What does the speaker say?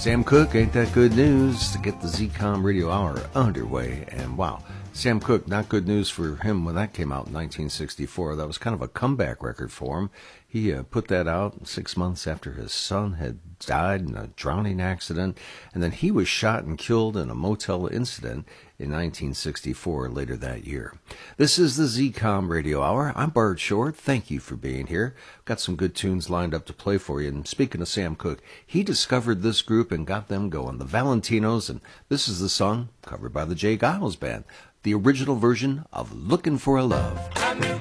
Sam Cooke, ain't that good news, to get the ZCOM Radio Hour underway. And wow, Sam Cooke, not good news for him when that came out in 1964. That was kind of a comeback record for him. He put that out 6 months after his son had died in a drowning accident, and then he was shot and killed in a motel incident in 1964 later that year. This is the ZCOM Radio Hour. I'm Bart Short. Thank you for being here. Got some good tunes lined up to play for you. And speaking of Sam Cooke, he discovered this group and got them going, the Valentinos, and this is the song covered by the Jay Giles Band, the original version of Looking for a Love.